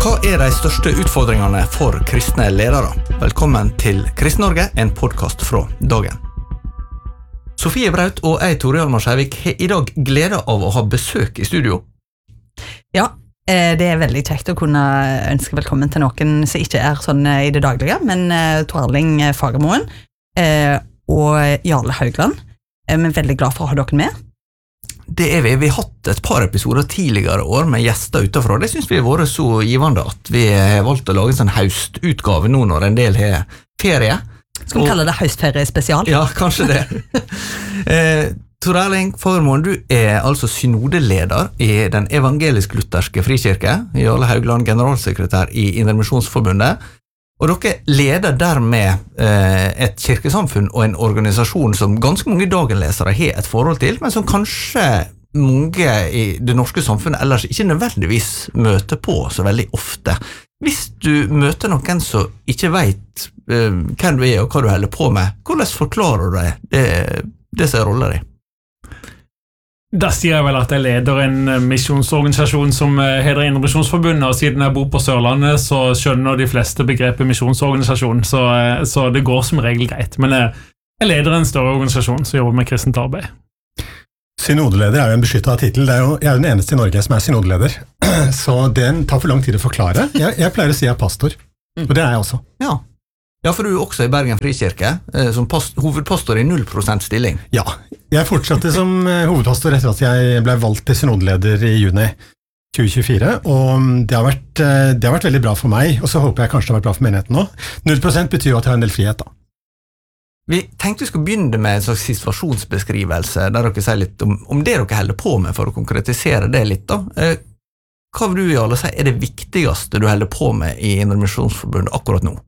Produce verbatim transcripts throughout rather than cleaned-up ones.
Hva er de største utfordringene for kristne ledere? Velkommen til Kristen-Norge, en podcast fra Dagen. Sofie Braut og jeg, Tore Hjalmar Skjævik, har i dag glede av å ha besøk i studio. Ja, det er veldig kjekt å kunne ønske velkommen til noen som ikke er sånn i det daglige, men Tor Erling Fagermoen og Jarle Haugland. Vi er veldig glad for å ha dere med. Det er vi. Vi har hatt et par episoder tidligere år med gjester utenfor, og det synes vi har vært så givende at vi har valgt å lage en sånn høstutgave nå når en del har ferie. Skal vi og, kalle det høstferie spesial? Ja, kanskje det. eh, Tor Erling Fagermoen, du er altså synodeleder i den evangelisk-lutherske frikirke, Jarle Haugland, generalsekretær i Indremisjonsforbundet, og dere leder dermed eh, et kirkesamfunn og en organisasjon som ganske mange dagenlesere har et forhold til, men som kanskje mange i det norske samfunnet ellers ikke nødvendigvis møter på så veldig ofte. Hvis du møter noen som ikke vet eh, hvem du er og hva du holder på med, hvordan forklarer du deg det, det som er roller i? Da sier jeg vel at jeg leder en misjonsorganisasjon som heter Indremisjonsforbundet, og siden jeg bor på Sørlandet, så skjønner de fleste begrepet misjonsorganisasjon, så, så det går som regel greit. Men jeg, jeg leder en større organisasjon som jobber med kristent arbeid. Synodeleder er jo en beskyttet titel. Det er jo, jeg er den eneste i Norge som er synodeleder, så den tar for lang tid å forklare. Jeg, jeg pleier å si jeg er pastor, og det er jeg også. Ja. Ja, for du er også i Bergen Frikirke, eh, som post, hovedpastor i null prosent stilling. Ja, jeg fortsatte som hovedpastor etter at jeg ble valgt til synodeleder i juni tjue tjuefire, og det har, vært, det har vært veldig bra for meg, og så håper jeg kanskje det har vært bra for menigheten nå. null prosent betyr jo at jeg har en del frihet da. Vi tenkte vi skulle begynne med en slags situasjonsbeskrivelse, der dere sier litt om, om det dere holder på med, for å konkretisere det litt da. Eh, hva vil du, Jarle, si er det viktigste du holder på med i Indremisjonsforbundet akkurat nå?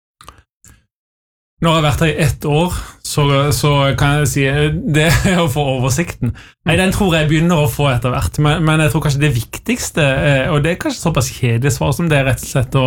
Når jeg har vært her i ett år, så, så kan jeg si det er å få oversikten. Nei, den tror jeg begynner å få etter hvert, men, men jeg tror kanskje det viktigste, og det er kanskje såpass kjedelig svar som det er rett og slett å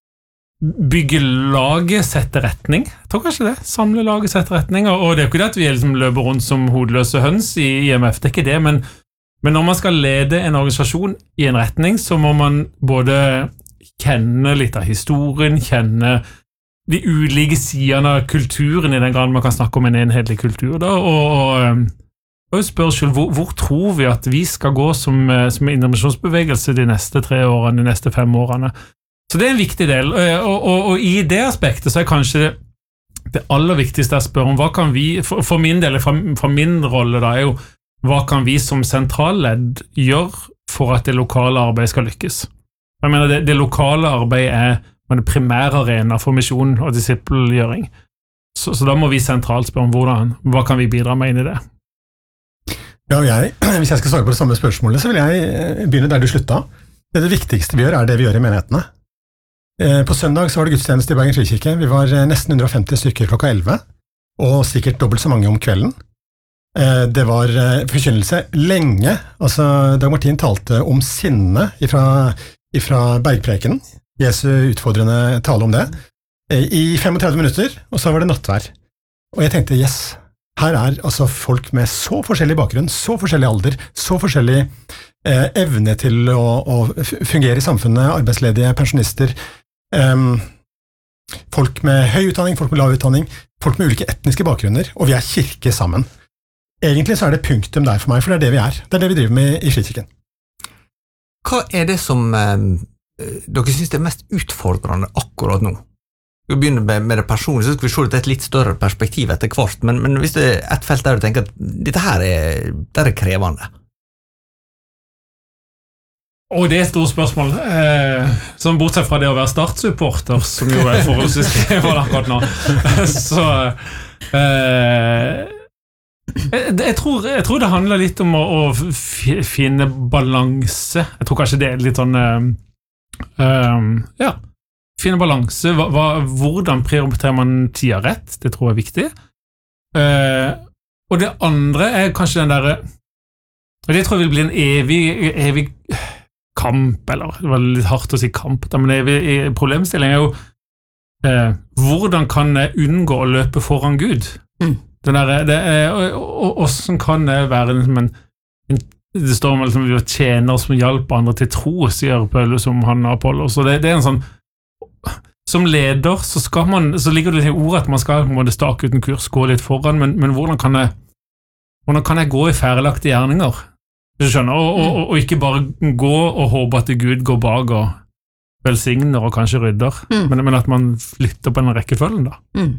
bygge laget, sette retning. Jeg tror kanskje det, samle laget, sette retning, og det er jo ikke det at vi liksom løper rundt som hodeløse høns i I M F, det er ikke det, men, men når man skal lede en organisasjon i en retning, så må man både kjenne litt av historien, kjenne de ulike sidene av kulturen i den grad man kan snakke om en enhetlig kultur da, og, og, og spør selv, hvor, hvor tror vi at vi skal gå som, som indremisjonsbevegelse de neste tre årene, de neste fem årene? Så det er en viktig del, og, og, og i det aspektet så er kanskje det, det aller viktigste jeg spør om, hva kan vi, for, for min del, for, for min rolle da, er jo, hva kan vi som sentralledd gjøre for at det lokale arbeidet skal lykkes? Jeg mener, det, det lokale arbeidet er men det primære arena for misjon og disippelgjøring. Så, så da må vi sentralt spørre om hvordan, hva kan vi bidra med inn i det? Ja, og jeg, hvis jeg skal svare på det samme spørsmålet, så vil jeg begynne der du slutta. Det, det viktigste vi gjør er det vi gjør i menighetene. På søndag så var det gudstjeneste i Bergen Frikirke. Vi var nesten hundre og femti stykker klokka elleve, og sikkert dobbelt så mange om kvelden. Det var forkynnelse lenge. Altså, Dag Martin talte om sinne ifra, ifra Bergprekenen, Jesu utfordrende tale om det, i femogtredve minutter, og så var det nattvær. Og jeg tenkte, yes, her er altså folk med så forskjellig bakgrunn, så forskjellig alder, så forskjellig eh, evne til å, å fungere i samfunnet, arbeidsledige, pensjonister, eh, folk med høy utdanning, folk med lav utdanning, folk med ulike etniske bakgrunner, og vi er kirke sammen. Egentlig så er det punktum der for meg, for det er det vi er. Det er det vi driver med i Frikirken. Hva er det som eh, dere synes det er mest utfordrende akkurat nå? Vi begynner med, med det personlige, så skal vi se det til et litt større perspektiv etter hvert, men, men hvis det er et felt der du tenker at dette her er, der er krevende. Og det er et stort spørsmål, eh, som bortsett fra det å være startsupporter, som jo er forholdsvis krevende akkurat nå, så eh, jeg, jeg, tror, jeg tror det handler litt om å, å finne balanse. Jeg tror kanskje det er litt sånn eh, Um, ja, finne balanse, hva, hva, hvordan prioriterer man tida rett, det tror jeg er viktig. Uh, og det andre er kanskje den der, og det tror jeg vil bli en evig, evig kamp, eller det var litt hardt å si kamp, men evig problemstilling er jo uh, hvordan kan jeg unngå å løpe foran Gud? Mm. Den der, det er, og, og, og hvordan kan det være liksom en, en det står om liksom, vi tjener som hjelper andre til tro, sier Paulus om han og Apollos. Så det, det er en sånn, som leder så, skal man, så ligger det i ordet at man skal på en måte stake uten kurs, gå litt foran, men, men hvordan, kan jeg, hvordan kan jeg gå i færelagte gjerninger? Du skjønner, og, og, og ikke bare gå og håpe at Gud går bak og velsigner og kanskje rydder, mm. men, men at man flytter på den rekkefølgen da. Mm.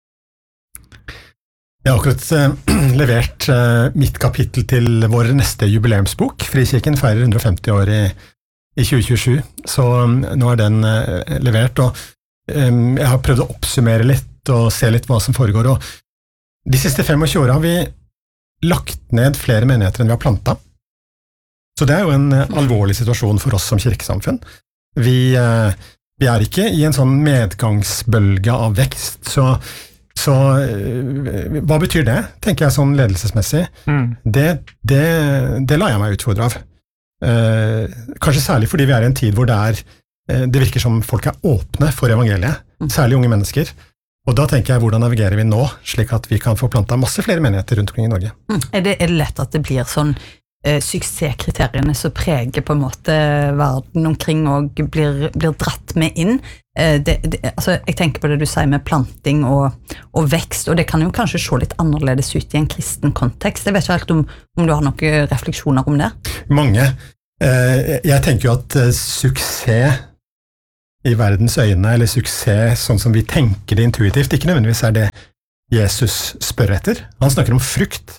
Jeg har akkurat uh, levert uh, mitt kapittel til vår neste jubileumsbok. Frikirken feirer hundre og femti år i, i tjue tjuesju, så um, nå er den uh, levert, og um, jeg har prøvd å oppsummere litt og se litt hva som foregår. Og de siste tjuefem årene har vi lagt ned flere menigheter enn vi har plantet. Så det er jo en uh, alvorlig situasjon for oss som kirkesamfunn. Vi, uh, vi er ikke i en sånn medgangsbølge av vekst, så Så hva betyr det, tenker jeg sånn ledelsesmessig? Mm. Det, det, det lar jeg meg utfordre av. Eh, kanskje særlig fordi vi er i en tid hvor det er, det virker som folk er åpne for evangeliet, mm. særlig unge mennesker. Og da tenker jeg, hvordan navigerer vi nå, slik at vi kan få plantet masse flere menigheter rundt omkring i Norge? Mm. Er, det, er det lett at det blir sånn eh, suksesskriteriene som preger på en måte verden omkring og blir, blir dratt med inn? Det, det, altså jeg tenker på det du sier med planting og, og vekst, og det kan jo kanskje se litt annerledes ut i en kristen kontekst. Jeg vet ikke helt om, om du har noen refleksjoner om det? Mange. Jeg tenker jo at suksess i verdens øyne, eller suksess sånn som vi tenker det intuitivt, ikke nødvendigvis er det Jesus spør etter. Han snakker om frukt,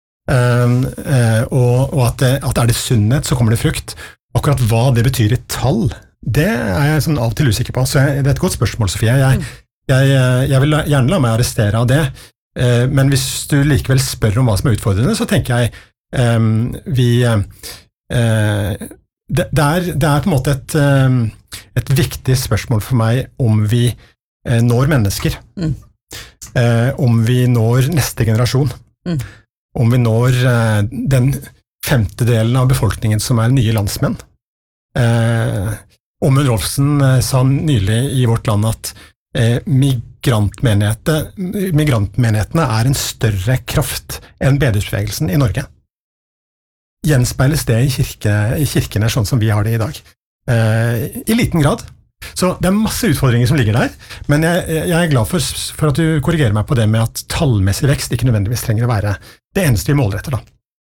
og at, det, at er det sunnhet, så kommer det frukt. Akkurat hva det betyr i tall, det er jeg sånn av og til usikker på, så jeg, det er et godt spørsmål, Sofie. Jeg, jeg, jeg vil gjerne la meg arrestere av det, eh, men hvis du likevel spør om hva som er utfordrende, så tenker jeg eh, vi eh, det, det, er, det er på en måte et, eh, et viktig spørsmål for meg om vi eh, når mennesker, mm. eh, om vi når neste generasjon, mm. om vi når eh, den femtedelen av befolkningen som er nye landsmenn. Eh, Åmund Rolfsen sa nylig i vårt land at eh, migrantmenighetene er en større kraft enn bedehusbevegelsen i Norge. Gjenspeiles det i, kirke, i kirkene sånn som vi har det i dag? Eh, I liten grad. Så det er masse utfordringer som ligger der, men jeg, jeg er glad for, for at du korrigerer meg på det med at tallmessig vekst ikke nødvendigvis trenger å være det eneste vi måler etter da.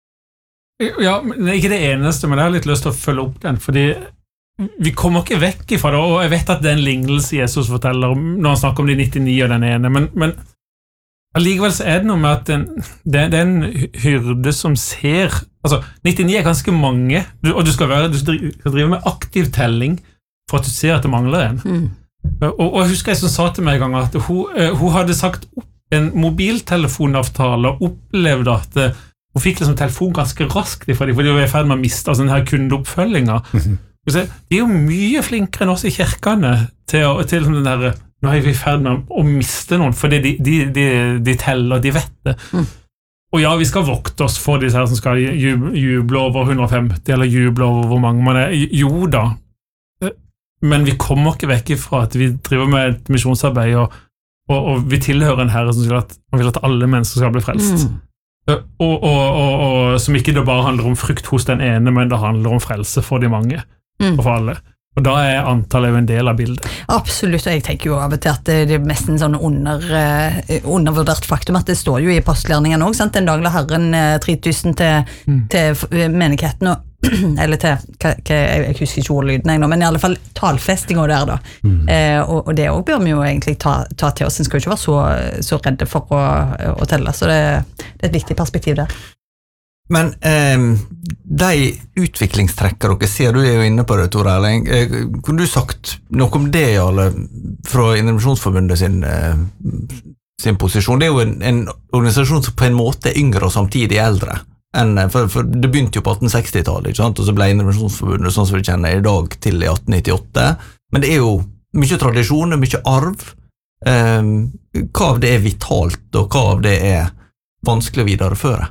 Ja, men ikke det eneste, men jeg har litt lyst til å følge opp den, fordi vi kommer ikke vekk ifra det, og jeg vet at det er en lignelse Jesus forteller når han snakker om de nittini og den ene, men, men allikevel så er det noe med at den, det, det er en hyrde som ser, altså nittini er ganske mange, og du skal, være, du skal drive med aktiv telling for at du ser at det mangler en. Mm. Og, og jeg husker jeg som sa til meg en gang at hun, hun hadde sagt opp en mobiltelefonavtale og opplevde at hun fikk liksom telefon ganske raskt ifra dem, fordi hun var i ferd med å miste altså, denne kundeoppfølgingen. Mm-hmm. De er jo mye flinkere enn oss i kirkene til, å, til den der, nå er vi i ferd med å miste noen, fordi de, de, de, de teller, de vet det. Mm. Og ja, vi skal vokte oss for disse her som skal juble over hundre og femti, eller juble over hvor mange man er. Jo da, men vi kommer ikke vekk ifra at vi driver med et misjonsarbeid, og, og, og vi tilhører en herre som vil at, vil at alle mennesker skal bli frelst. Mm. Og, og, og, og som ikke det bare handler om frukt hos den ene, men det handler om frelse for de mange. Mm. Og for alle. Og da er antallet jo en del av bildet. Absolutt, og jeg tenker jo av og til at det er mest en sånn under, uh, undervurdert faktum at det står jo i apostelgjerningene også, sant? Den dag la Herren uh, tre tusen til, mm. til menigheten, og, eller til, hva, hva, jeg husker ikke ordlyden jeg nå, men i alle fall talfestinga der da. Mm. Uh, og, og det også bør vi jo egentlig ta, ta til oss, en skal jo ikke være så, så redde for å, å telle, så det, det er et viktig perspektiv der. Men eh, de utviklingstrekker dere ser, du er jo inne på det, Tor Erling, eh, kunne du sagt noe om det, Jarle, fra Indremisjonsforbundet sin, eh, sin posisjon? Det er jo en, en organisasjon som på en måte er yngre og samtidig eldre, enn, for, for det begynte jo på atten seksti-tallet, ikke sant? Og så ble Indremisjonsforbundet sånn som vi kjenner i dag til i atten nittiåtte, men det er jo mye tradisjon, mye arv, eh, hva av det er vitalt, og hva av det er vanskelig å videreføre?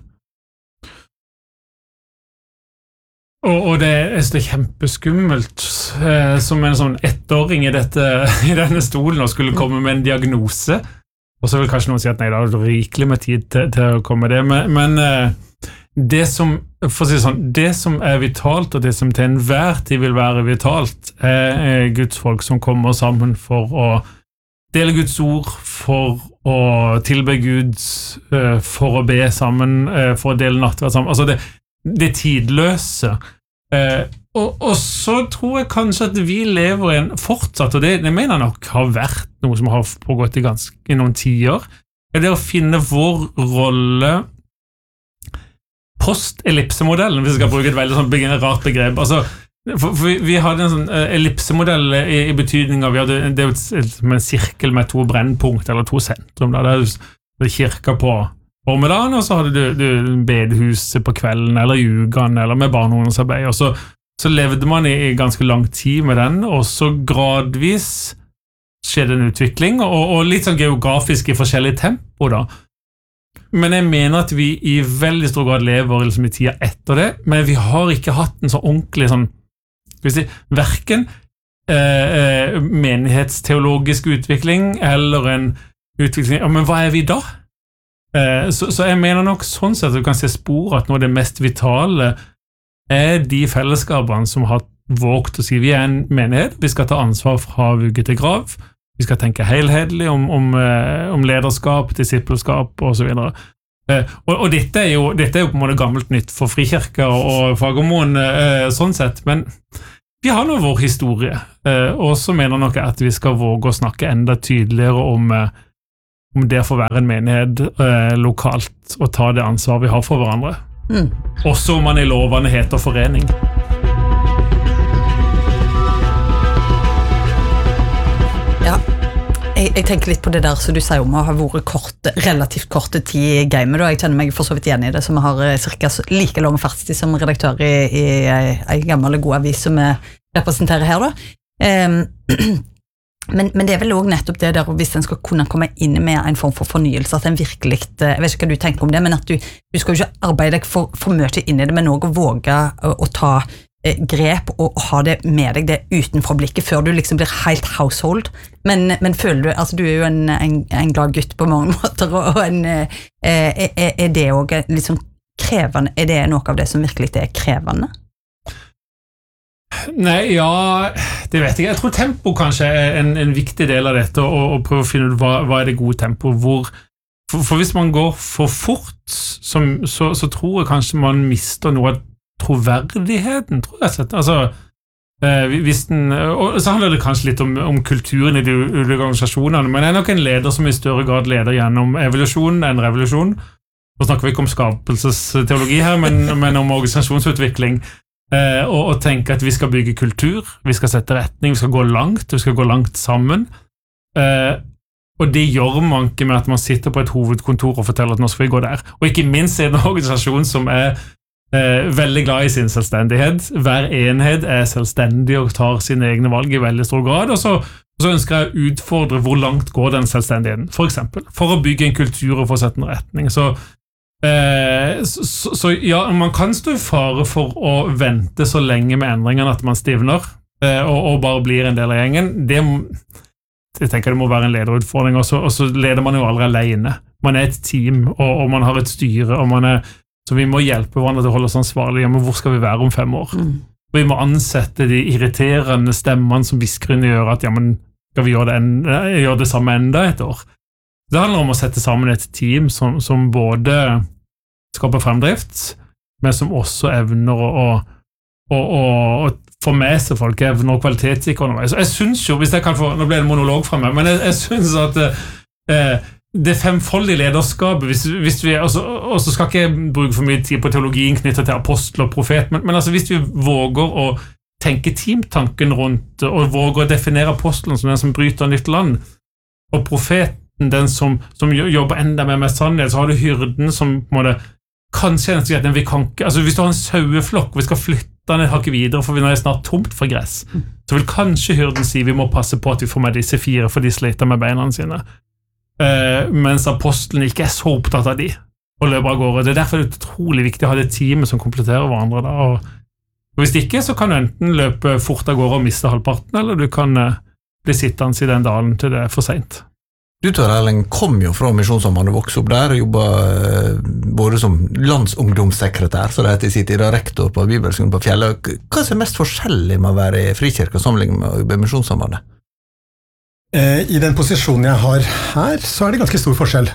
Og, og det er, det er kjempeskummelt eh, som en sånn ettåring i, dette, i denne stolen og skulle komme med en diagnose. Og så vil kanskje noen si at nei, da er det rikelig med tid til, til å komme med det. Men, men eh, det som, for å si det sånn, det som er vitalt, og det som til enhver tid vil være vitalt, er Guds folk som kommer sammen for å dele Guds ord, for å tilbe Gud, for å be sammen, for å dele nattverd sammen. Altså det, det tidløse. Og, og så tror jeg kanskje at vi lever i en fortsatt, og det, det mener jeg nok har vært noe som har pågått i, ganske, i noen tiår, er det å finne vår rolle post-ellipsemodellen, hvis vi skal bruke et veldig sånn rart begrep. Altså, for, for vi, vi hadde en sånn uh, ellipsemodell i, i betydning av, vi hadde, det er jo en sirkel med to brennpunkt, eller to sentrum, da. Det er kirka på formiddagen, og så hadde du, du bedehuset på kvelden, eller i uken, eller med barneungdomsarbeid, og så, så levde man i, i ganske lang tid med den, og så gradvis skjedde en utvikling, og, og litt sånn geografisk i forskjellige tempo da. Men jeg mener at vi i veldig stor grad lever liksom, i tida etter det, men vi har ikke hatt en så ordentlig sånn, skal vi si, hverken eh, menighetsteologisk utvikling, eller en utvikling, ja, men hva er vi da? Eh, så, så jeg mener nok sånn sett at du kan se spor at noe av det mest vitale er de fellesskapene som har våget å si vi er en menighet, vi skal ta ansvar fra vugge til grav, vi skal tenke helhetlig om, om, om lederskap, disippelskap og så videre. Eh, og, og dette, er jo, dette er jo på en måte gammelt nytt for Frikirka og, og Fagermoen eh, sånn sett, men vi har nå vår historie, eh, og så mener nok at vi skal våge å snakke enda tydeligere om, eh, om det for å være en menighet eh, lokalt og ta det ansvar vi har for hverandre. Mm. Også om man i lovene heter forening. Ja, jeg, jeg tenker litt på det der som du sier om å ha vært kort, relativt korte tid i gamet, og jeg kjenner meg for så vidt igjen i det, som har cirka like lang fartstid som redaktør i, i en gammel god avis som vi representerer her da. Um, men, men det er vel også nettopp det der, hvis en skal kunne komme inn med en form for fornyelse, at en virkelig, jeg vet ikke hva du tenker om det, men at du, du skal jo ikke arbeide deg for, for mye inn i det, men også våge å, å ta grep og ha det med deg det utenfor blikket før du liksom blir helt household, men, men føler du, altså du er jo en, en, en glad gutt på mange måter, og en, er, er det også liksom krevende, er det noe av det som virkelig er krevende? Nei, ja, det vet jeg. Jeg tror tempo kanskje er en, en viktig del av dette, og, og prøve å finne ut hva, hva er det gode tempo, hvor, for, for hvis man går for fort, som, så, så tror jeg kanskje man mister noe av troverdigheten, tror jeg. Altså, eh, hvis den, og så handler det kanskje litt om, om kulturen i de ulike organisasjonene, men jeg er nok en leder som i større grad leder gjennom evolusjon enn revolusjon. Nå snakker vi ikke om skapelsesteologi her, men, men om organisasjonsutvikling. Eh, og, og tenke at vi skal bygge kultur, vi skal sette retning, vi skal gå langt, vi skal gå langt sammen. Eh, og det gjør man ikke med at man sitter på et hovedkontor og forteller at nå skal vi gå der. Og ikke minst er det en organisasjon som er Eh, veldig glad i sin selvstendighet. Hver enhet er selvstendig og tar sine egne valg i veldig stor grad, og så, og så ønsker jeg å utfordre hvor langt går den selvstendigheten, for eksempel, for å bygge en kultur og få sette en retning. Så, eh, så, så ja, man kan stå i fare for å vente så lenge med endringene at man stivner, eh, og, og bare blir en del av gjengen. Det, jeg tenker det må være en lederutfordring, og så, og så leder man jo aldri alene. Man er et team, og, og man har et styre, og man er så vi må hjelpe hverandre til å holde oss ansvarlige, men hvor skal vi være om fem år? Mm. Og vi må ansette de irriterende stemmene som visker inn i øret at ja, men skal vi gjøre det, enda, gjøre det samme enda et år? Det handler om å sette sammen et team som, som både skaper fremdrift, men som også evner å, å, å, å få med seg folk, evner å kvalitetssikre underveis. Jeg synes jo, hvis jeg kan få, nå ble det monolog fra meg, men jeg, jeg synes at eh, det femfoldige lederskapet, hvis, hvis vi, og så skal ikke jeg bruke for mye tid på teologien knyttet til apostel og profet, men, men altså hvis vi våger å tenke teamtanken rundt, og våger å definere apostelen som den som bryter nytt land, og profeten den som, som jobber enda mer med sannhet, så har du hyrden som må det, kanskje en sier at vi kan ikke, altså hvis du har en saueflokk, vi skal flytte den et hakk videre, for vi nå er snart tomt for gress, så vil kanskje hyrden si vi må passe på at vi får med disse fire, for de sliter med beina sine. Uh, mens apostelen ikke er så opptatt av de og løper av gårde. Det er derfor det er utrolig viktig å ha det teamet som kompletterer hverandre da. Og, og hvis ikke så kan du enten løpe fort av gårde og miste halvparten, eller du kan uh, bli sittende i den dalen til det er for sent. Du, Tor Erling, kom jo fra Misjonssambandet, vokste opp der, jobbet både som landsungdomssekretær, så det heter i sin tid, og rektor på Bibelskolen på Fjellet. Hva er det mest forskjellig med å være i Frikirken sammenlignet med Misjonssambandet? I den posisjonen jeg har her, så er det ganske stor forskjell.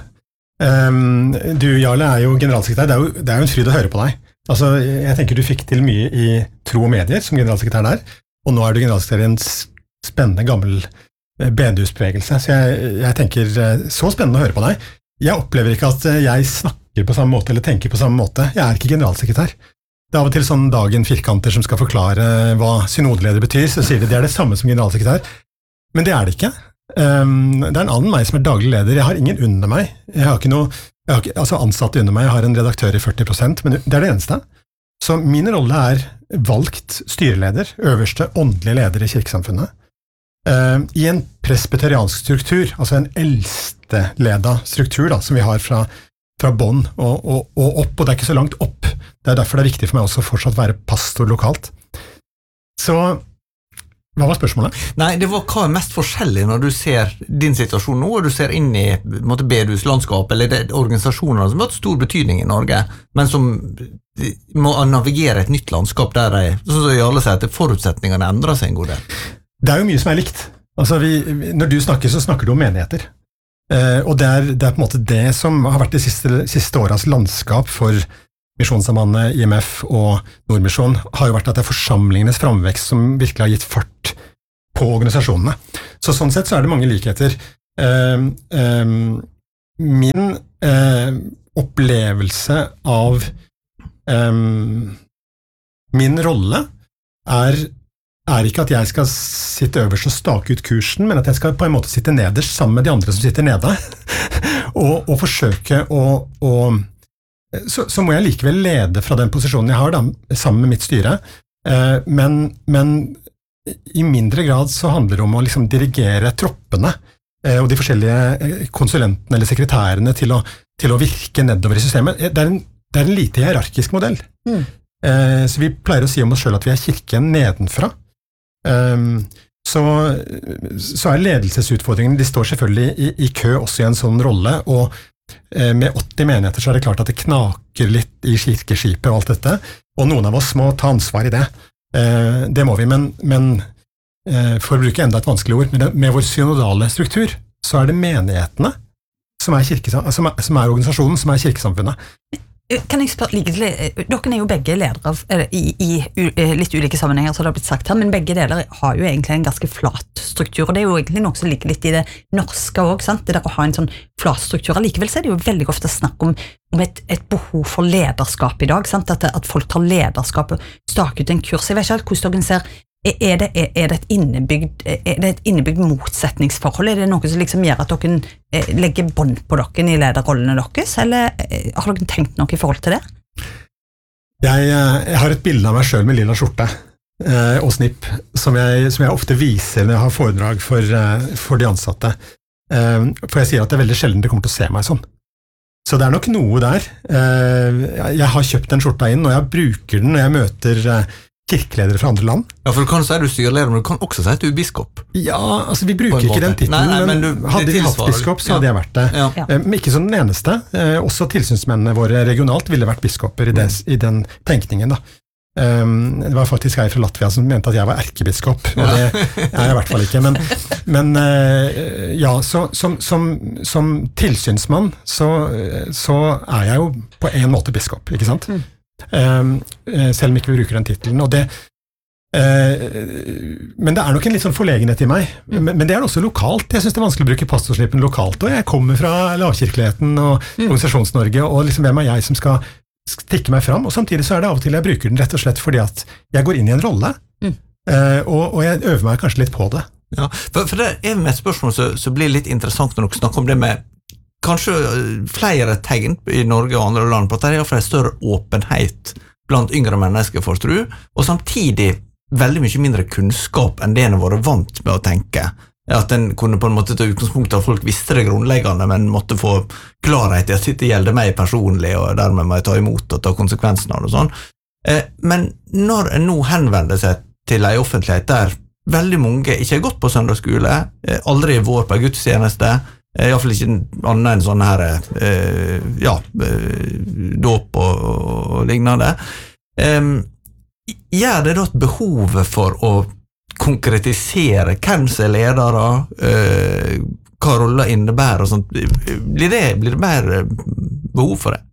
Du, Jarle, er jo generalsekretær, det er jo, det er jo en fryd å høre på deg. Altså, jeg tenker du fikk til mye i Tro og Medier som generalsekretær der, og nå er du generalsekretær i en spennende gammel bedehusbevegelse, så jeg, jeg tenker så spennende å høre på deg. Jeg opplever ikke at jeg snakker på samme måte eller tenker på samme måte. Jeg er ikke generalsekretær. Det er av og til sånn dagen firkanter som skal forklare hva synodeleder betyr, så sier de det er det samme som generalsekretær. Men det er det ikke. Um, det er en annen meg som er daglig leder. Jeg har ingen under meg. Jeg har ikke noe, jeg har ikke, altså ansatte under meg. Jeg har en redaktør i førti prosent, men det er det eneste. Så min rolle er valgt styreleder, øverste åndelige leder i kirkesamfunnet. Uh, I en presbyteriansk struktur, altså en eldste-leda struktur da, som vi har fra, fra bånd og, og, og opp, og det er ikke så langt opp. Det er derfor det er viktig for meg også fortsatt være pastor lokalt. Så, hva var spørsmålet? Nei, det var hva er mest forskjellig når du ser din situasjon nå, og du ser inn i bedehuslandskapet, eller det, organisasjoner som har hatt stor betydning i Norge, men som må navigere et nytt landskap der de, sånn som Jarle sier, at forutsetningene endrer seg en god del. Det er jo mye som er likt. Altså vi, når du snakker, så snakker du om menigheter. Eh, og det er, det er på en måte det som har vært de siste, siste åras landskap for Misjonssambandet, I M F og Nordmisjon, har jo vært at det er forsamlingenes framvekst som virkelig har gitt fart på organisasjonene. Så sånn sett så er det mange likheter. Eh, eh, min eh, opplevelse av eh, min rolle er er ikke at jeg skal sitte øverst og stake ut kursen, men at jeg skal på en måte sitte nederst sammen med de andre som sitter nede, og, og forsøke å, å så, så må jeg likevel lede fra den posisjonen jeg har da, sammen med mitt styre, eh, men, men i mindre grad så handler det om å liksom dirigere troppene eh, og de forskjellige konsulentene eller sekretærene til å, til å virke nedover i systemet. Det er en, det er en lite hierarkisk modell. Mm. Eh, så vi pleier å si om oss selv at vi er kirken nedenfra. Um, så, så er ledelsesutfordringene, de står selvfølgelig i, i kø også i en sånn rolle, og eh, med åtti menigheter så er det klart at det knaker litt i kirkeskipet og alt dette, og noen av oss må ta ansvar i det. Eh, det må vi, men, men eh, for å bruke enda et vanskelig ord, med, det, med vår synodale struktur, så er det menighetene som er, kirke, som er, som er organisasjonen, som er kirkesamfunnet. Kan jeg spørre, like, dere er jo begge ledere eller, i, i litt ulike sammenhenger, så det har blitt sagt her, men begge deler har jo egentlig en ganske flat struktur, og det er jo egentlig noe som ligger litt i det norske også, sant? Det der å ha en sånn flat struktur. Likevel så er det jo veldig ofte snakk om, om et, et behov for lederskap i dag, sant? At, at folk tar lederskap og staker ut en kurs. Jeg vet ikke helt hvordan dere ser. Er det, er, er, det et innebygd, er det et innebygd motsetningsforhold? Er det noe som liksom gjør at dere legger bånd på dere i lederrollene deres, eller har dere tenkt noe i forhold til det? Jeg, jeg har et bilde av meg selv med lilla skjorte eh, og snipp, som jeg, som jeg ofte viser når jeg har foredrag for, eh, for de ansatte. Eh, for jeg sier at det er veldig sjelden de kommer til å se meg sånn. Så det er nok noe der. Eh, jeg har kjøpt den skjorta inn, og jeg bruker den når jeg møter eh, kirkeledere fra andre land. Ja, for du kan si at du styreleder, men du kan også si at du er biskop. Ja, altså vi bruker ikke den titlen, men, men du, hadde vi hatt biskop, så hadde ja. jeg vært det. Ja. Ja. Men ikke som den eneste. Eh, også tilsynsmennene våre regionalt ville vært biskoper i, des, i den tenkningen. Da. Um, det var faktisk jeg fra Latvia som mente at jeg var erkebiskop, og det er jeg i hvert fall ikke. Men, men uh, ja, så, som, som, som tilsynsmann så, så er jeg jo på en måte biskop, ikke sant? Mm. Um, selv om ikke vi bruker den titelen, og det uh, men det er nok en litt sånn forlegenhet i meg, men, men det er også lokalt. Jeg synes det er vanskelig å bruke pastorslippen lokalt, og jeg kommer fra lavkirkeligheten og mm. Organisasjons-Norge, og liksom hvem er jeg som skal stikke meg fram, og samtidig så er det av og til jeg bruker den rett og slett fordi at jeg går inn i en rolle, mm. uh, og, og jeg øver meg kanskje litt på det. Ja, for, for det er med et spørsmål som, som blir litt interessant når dere snakker om det med kanskje flere tegn i Norge og andre land på at det er i hvert fall en større åpenhet blant yngre mennesker for tro, og samtidig veldig mye mindre kunnskap enn det en har vært vant med å tenke. At en kunne på en måte ta utgangspunkt av at folk visste det grunnleggende, men måtte få klarhet i at det gjelder meg personlig, og dermed må jeg ta imot og ta konsekvensene av det og sånn. Men når en nå henvender seg til en offentlighet der veldig mange ikke har gått på søndagsskole, aldri har vært på gudstjeneste, I hvert fall ikke annet enn sånne her, eh, ja, eh, dåp og, og lignende. Um, gjør det da et behovet for å konkretisere hvem som er ledere, uh, hva roller innebærer og sånt, blir det, blir det mer behov for det?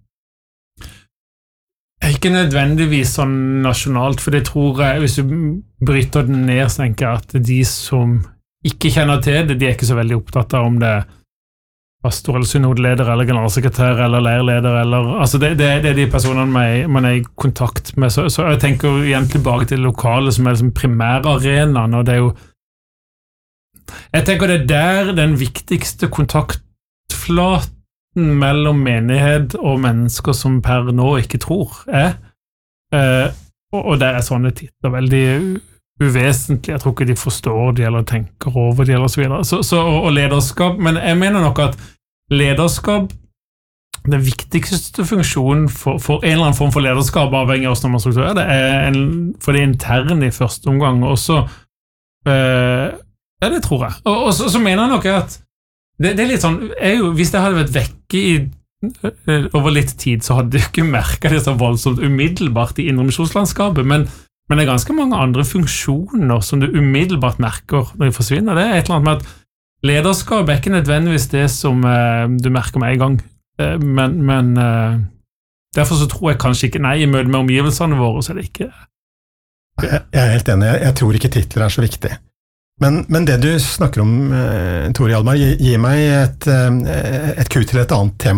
Ikke nødvendigvis sånn nasjonalt, for det tror jeg, hvis du bryter den ned, så tenker jeg at de som ikke kjenner til det, de er ikke så veldig opptatt av om det er pastor eller synodeleder eller generalsekretær eller leirleder eller, altså det, det, det er de personene man, man er i kontakt med, så, så jeg tenker igjen tilbake til det lokale som er liksom primærarenaen, og det er jo jeg tenker det er der den viktigste kontaktflaten mellom menighet og mennesker som per nå ikke tror er, eh, og, og der er sånne titler veldig uvesentlig, jeg tror ikke de forstår de eller tenker over de eller så videre, så, så, og lederskap, men jeg mener nok at lederskap, den viktigste funksjonen for, for en eller annen form for lederskap, avhengig av hvordan man strukturerer det, er en, for det interne i første omgang, og så øh, ja, det tror jeg, og, og så, så mener jeg nok at det, det er litt sånn, jeg jo, hvis jeg hadde vært vekke i over litt tid, så hadde jeg ikke merket det så voldsomt umiddelbart i indremisjonslandskapet, men Men det er ganske mange andre funksjoner som du umiddelbart merker når de forsvinner. Det er et eller annet med at lederskap er ikke nødvendigvis det som eh, du merker med en gang. Eh, men men eh, derfor så tror jeg kanskje ikke, nei, i møte med omgivelsene våre, så er det ikke. Jeg, jeg er helt enig, jeg, jeg tror ikke titler er så viktig. Men, men det du snakker om, eh, Tore Hjalmar, gir, gir meg et, eh, et kut til et annet tema.